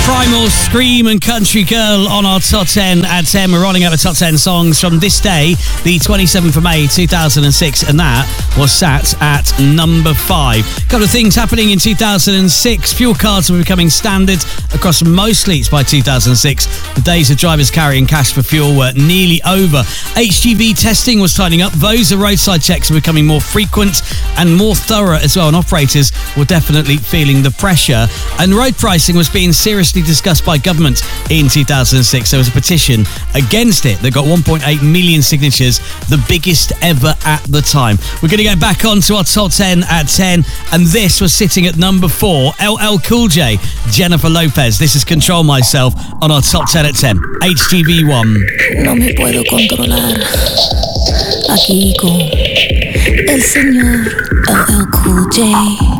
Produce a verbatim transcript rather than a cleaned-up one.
Primal, Scream and Country Girl on our top ten at ten. We're rolling out the top ten songs from this day, the twenty-seventh of May two thousand six, and that was sat at number five. A couple of things happening in two thousand six. Fuel cards were becoming standard across most fleets by two thousand six. The days of drivers carrying cash for fuel were nearly over. H G V testing was tightening up. Those are roadside checks are becoming more frequent and more thorough as well, and operators were definitely feeling the pressure. And road pricing was being seriously discussed by government in two thousand six. There was a petition against it that got one point eight million signatures, the biggest ever at the time. We're going to go back on to our top ten at ten, and this was sitting at number four. L L Cool J, Jennifer Lopez. This is Control Myself on our top ten at ten. H G V one. No me puedo controlar. Aquí con el señor L L Cool J.